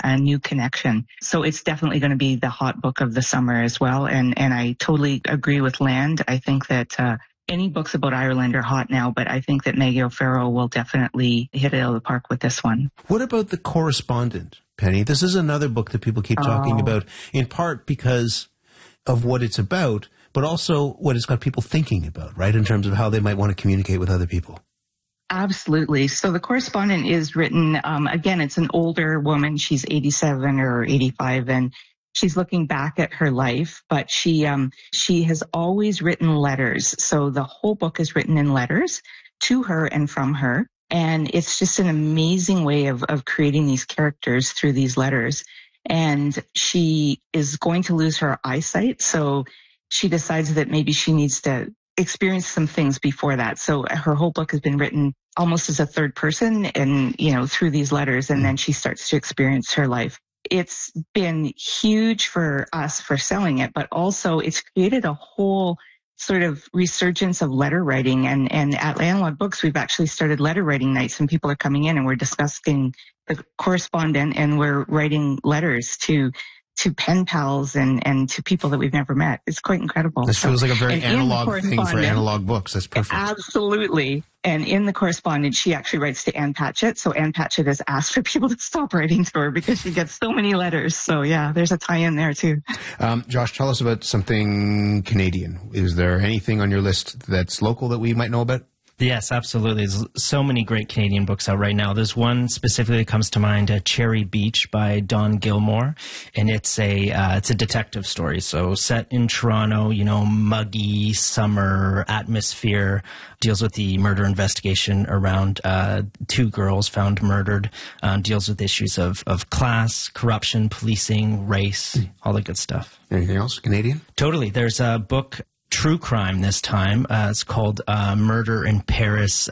a new connection. So it's definitely going to be the hot book of the summer as well. And I totally agree with Land. I think that any books about Ireland are hot now, but I think that Maggie O'Farrell will definitely hit it out of the park with this one. What about The Correspondent, Penny? This is another book that people keep talking about, in part because of what it's about, but also what it's got people thinking about, right, in terms of how they might want to communicate with other people. Absolutely. So The Correspondent is written, again, it's an older woman. She's 87 or 85, and she's looking back at her life, but she has always written letters. So the whole book is written in letters to her and from her. And it's just an amazing way of creating these characters through these letters. And she is going to lose her eyesight. So she decides that maybe she needs to experience some things before that. So her whole book has been written almost as a third person and, through these letters. And then she starts to experience her life. It's been huge for us for selling it, but also it's created a whole sort of resurgence of letter writing. And at Landlord Books, we've actually started letter writing nights, and people are coming in and we're discussing The Correspondent, and we're writing letters to pen pals and to people that we've never met. It's quite incredible. This feels like a very analog thing for analog books. That's perfect. Absolutely. And in The Correspondent, she actually writes to Ann Patchett. So Ann Patchett has asked for people to stop writing to her because she gets so many letters. So yeah, there's a tie-in there too. Josh, tell us about something Canadian. Is there anything on your list that's local that we might know about? Yes, absolutely. There's so many great Canadian books out right now. There's one specifically that comes to mind, Cherry Beach by Don Gilmore, and it's a detective story. So set in Toronto, muggy summer atmosphere, deals with the murder investigation around two girls found murdered, deals with issues of class, corruption, policing, race, all the good stuff. Anything else Canadian? Totally. There's a book, true crime this time. It's called Murder in Paris,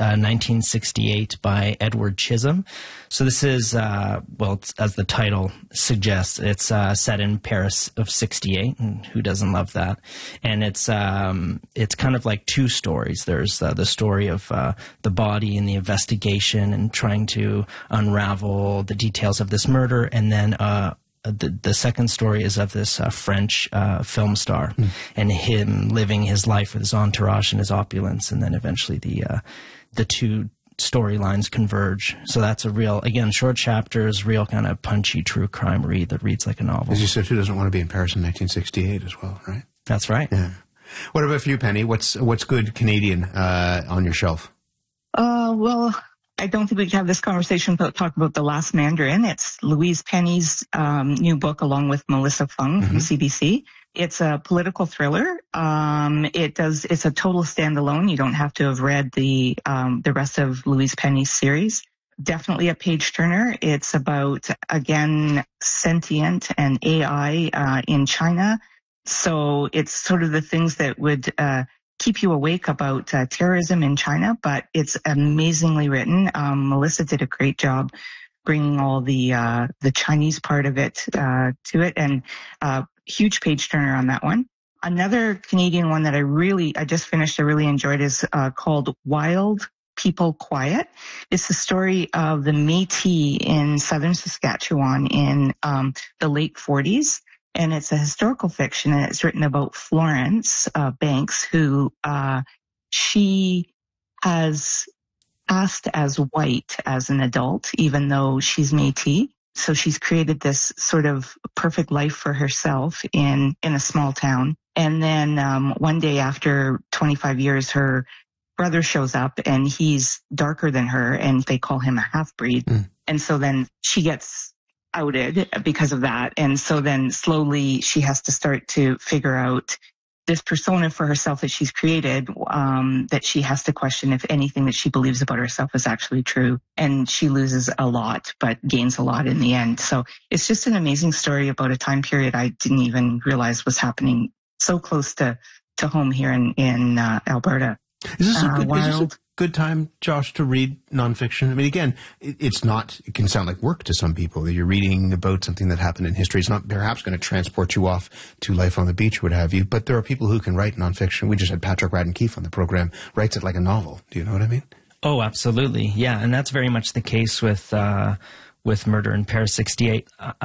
1968 by Edward Chisholm. So this is, as the title suggests, it's set in Paris of 68, and who doesn't love that? And it's kind of like two stories. There's the story of the body and the investigation and trying to unravel the details of this murder, and then the second story is of this French film star and him living his life with his entourage and his opulence, and then eventually the two storylines converge. So that's a real, again, short chapters, real kind of punchy true crime read that reads like a novel. As you said, who doesn't want to be in Paris in 1968 as well, right? That's right. Yeah. What about for you, Penny? What's good Canadian on your shelf? Well, I don't think we can have this conversation without talking about The Last Mandarin. It's Louise Penny's new book along with Melissa Fung from CBC. It's a political thriller. It's a total standalone. You don't have to have read the rest of Louise Penny's series. Definitely a page turner. It's about, again, sentient and AI in China. So it's sort of the things that would keep you awake about terrorism in China, but it's amazingly written. Melissa did a great job bringing all the Chinese part of it to it, and huge page turner on that one. Another Canadian one that I just finished, I really enjoyed, is called Wild People Quiet. It's the story of the Métis in southern Saskatchewan in the late 40s. And it's a historical fiction, and it's written about Florence Banks, who she has passed as white as an adult, even though she's Métis. So she's created this sort of perfect life for herself in a small town. And then one day after 25 years, her brother shows up, and he's darker than her, and they call him a half-breed. And so then she gets outed because of that. And so then slowly she has to start to figure out this persona for herself that she's created, that she has to question if anything that she believes about herself is actually true. And she loses a lot, but gains a lot in the end. So it's just an amazing story about a time period I didn't even realize was happening so close to home here in Alberta. Is this a good time, Josh, to read nonfiction? I mean, again, it can sound like work to some people. You're reading about something that happened in history. It's not perhaps going to transport you off to life on the beach or what have you, but there are people who can write nonfiction. We just had Patrick Radden Keefe on the program, writes it like a novel. Do you know what I mean? Oh, absolutely. Yeah, and that's very much the case with Murder in Paris 68.